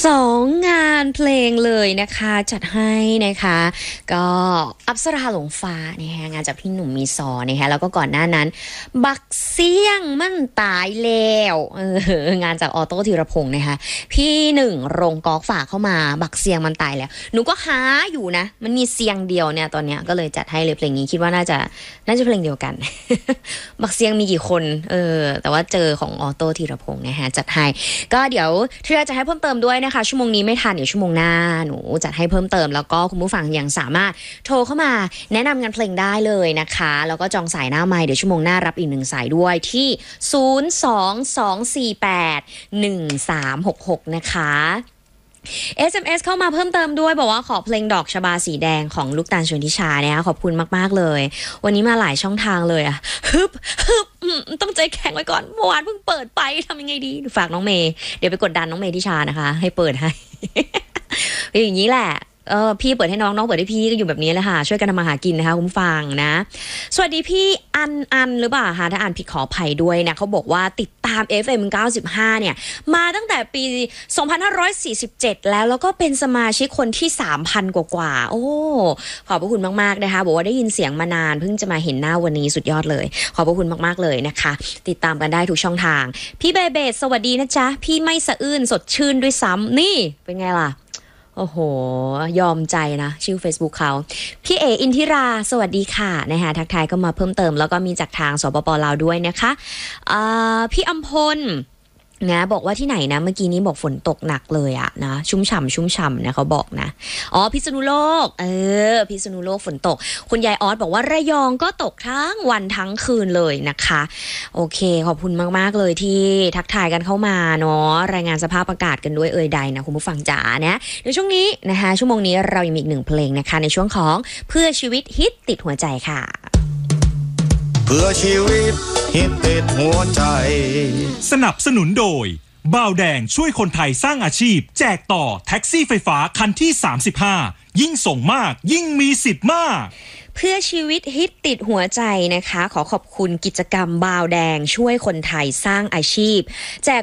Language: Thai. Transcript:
2 งานเพลงเลยนะคะจัดให้นะคะก็อัปสราหลงฟ้านะคะงานจากพี่หนุ่มมีซอนะคะแล้วก็ก่อนหน้านั้นบักเสี่ยงมันตายแล้วงานจากออโต้ธีรพงศ์นะคะพี่หนึ่งรงกอกฝากเข้ามาบักเสี่ยงมันตายแล้วหนูก็หาอยู่นะมันมีเสียงเดียวเนี่ยตอนเนี้ยก็เลยจัดให้เลยเพลงนี้คิดว่าน่าจะเพลงเดียวกัน บักเสียงมีกี่คนแต่ว่าเจอของออโต้ธีรพงศ์นะคะจัดให้ก็เดี๋ยวเธอจะให้เพิ่มเติมด้วยนะคะชั่วโมงนี้ไม่ทันเดี๋ยวชั่วโมงหน้าหนูจัดให้เพิ่มเติมแล้วก็คุณผู้ฟังยังสามารถโทรเข้ามาแนะนำงานเพลงได้เลยนะคะแล้วก็จองสายหน้าไมค์เดี๋ยวชั่วโมงหน้ารับอีก1 สายด้วยที่022481366นะคะ SMS เข้ามาเพิ่มเติมด้วยบอกว่าขอเพลงดอกชบาสีแดงของลูกตาลชวนทิชาเนี่ยขอบคุณมากๆเลยวันนี้มาหลายช่องทางเลยอะฮึบต้องใจแข็งไว้ก่อนเมื่อวานเพิ่งเปิดไปทำยังไงดีฝากน้องเมย์เดี๋ยวไปกดดันน้องเมย์ทิชานะคะให้เปิดให้ อย่างนี้แหละพี่เปิดให้น้องเปิดให้พี่ก็อยู่แบบนี้แหละค่ะช่วยกันทำมาหากินนะคะคุณฟังนะสวัสดีพี่อันหรือเปล่าคะถ้าอ่านผิดขออภัยด้วยนะเขาบอกว่าติดตาม FM 95เนี่ยมาตั้งแต่ปี2547แล้วก็เป็นสมาชิกคนที่ 3,000 กว่าโอ้ขอบพระคุณมากๆนะคะบอกว่าได้ยินเสียงมานานเพิ่งจะมาเห็นหน้าวันนี้สุดยอดเลยขอบพระคุณมากๆเลยนะคะติดตามกันได้ทุกช่องทางพี่เบเบสวัสดีนะจ๊ะพี่ไม่สะอื้นสดชื่นด้วยซ้ำนี่เป็นไงล่ะโอ้โหยอมใจนะชื่อ Facebook เขาพี่เออินทิราสวัสดีค่ะนะคะทักทายก็มาเพิ่มเติมแล้วก็มีจากทางสปป.ลาวด้วยนะคะพี่อัมพลนะบอกว่าที่ไหนนะเมื่อกี้นี้บอกฝนตกหนักเลยอะนะชุ่มฉ่ำนะเขาบอกนะอ๋อพิษณุโลกพิษณุโลกฝนตกคุณยายออสบอกว่าระยองก็ตกทั้งวันทั้งคืนเลยนะคะโอเคขอบคุณมากๆเลยที่ทักทายกันเข้ามาเนาะรายงานสภาพอากาศกันด้วยใดนะคุณผู้ฟังจ๋านะเดี๋ยวช่วงนี้นะคะชั่วโมงนี้เรายังมีอีก1 เพลงนะคะในช่วงของเพื่อชีวิตฮิตติดหัวใจค่ะเพื่อชีวิตฮิตติดหัวใจสนับสนุนโดยบ่าวแดงช่วยคนไทยสร้างอาชีพแจกต่อแท็กซี่ไฟฟ้าคันที่35ยิ่งส่งมากยิ่งมีสิทธิ์มากเพื่อชีวิตฮิตติดหัวใจนะคะขอขอบคุณกิจกรรมบ่าวแดงช่วยคนไทยสร้างอาชีพแจก